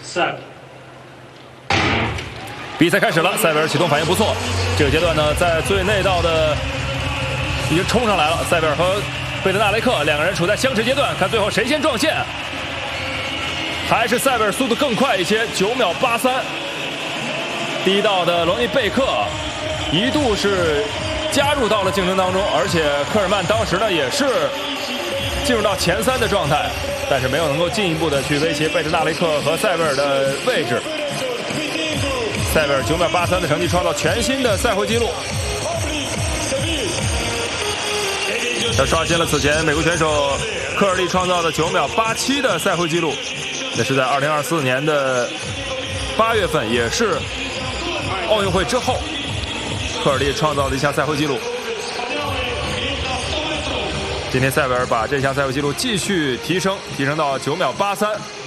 Set。 比赛开始了，塞维尔启动反应不错。这个阶段呢，在最内道的已经冲上来了。塞维尔和贝德纳雷克两个人处在相持阶段，看最后谁先撞线。还是塞维尔速度更快一些，9秒83。第一道的罗尼贝克一度是加入到了竞争当中，而且科尔曼当时呢也是进入到前3的状态，但是没有能够进一步的去威胁贝德纳雷克和塞维尔的位置。塞维尔9秒83的成绩创造全新的赛会纪录，他刷新了此前美国选手科尔利创造的9秒87的赛会纪录，那是在2024年的8月份，也是奥运会之后，科尔利创造的一项赛会纪录。今天塞维尔把这项赛会纪录继续提升到9秒83。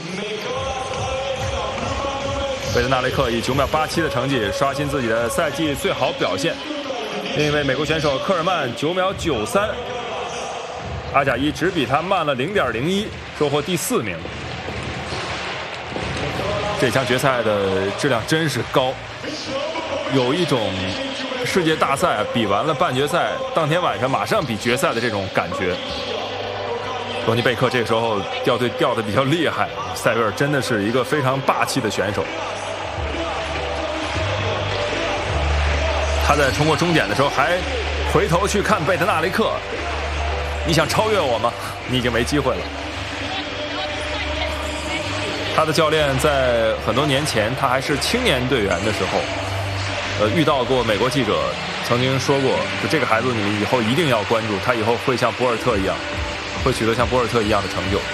贝德纳雷克以9秒87的成绩刷新自己的赛季最好表现。另一位美国选手科尔曼9秒93，阿贾伊只比他慢了0.01，收获第4名。这场决赛的质量真是高，有一种世界大赛比完了半决赛，当天晚上马上比决赛的这种感觉。罗尼贝克这个时候掉队掉得比较厉害，塞维尔真的是一个非常霸气的选手。他在冲过终点的时候还回头去看贝德纳雷克，你想超越我吗？你已经没机会了。他的教练在很多年前他还是青年队员的时候，遇到过美国记者曾经说过，就这个孩子你们以后一定要关注，他以后会像博尔特一样，会取得像博尔特一样的成就。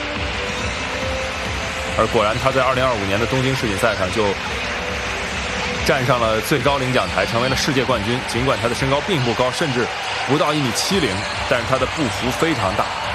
而果然他在2025年的东京世锦赛上就站上了最高领奖台，成为了世界冠军。尽管他的身高并不高，甚至不到1.70米，但是他的步幅非常大。